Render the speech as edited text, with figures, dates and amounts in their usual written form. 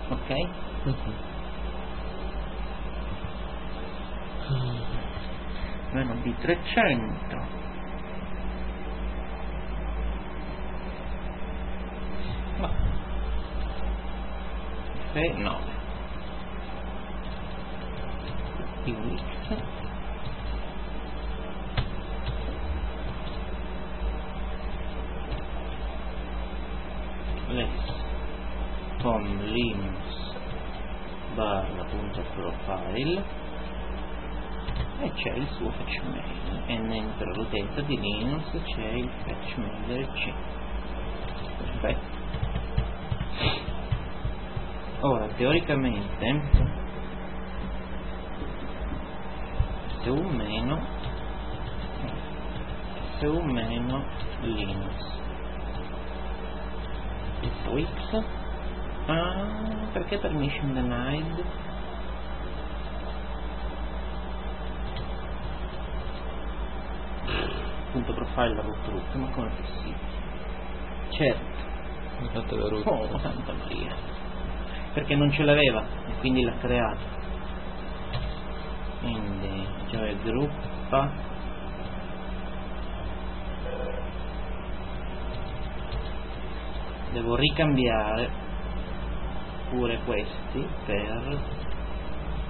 ok? Meno di 300. No. F9 più X less com linux barra.profile e c'è il suo fetch mail, e dentro l'utenza di Linux c'è il fetch mail del C. Perfetto. Ora teoricamente su meno Linux X. Perché permission denied? Punto profile la root, ma come è possibile? Certo, Ho fatto la root. oh santa Maria, perché non ce l'aveva e quindi l'ha creato. Quindi cioè gruppa devo ricambiare pure questi per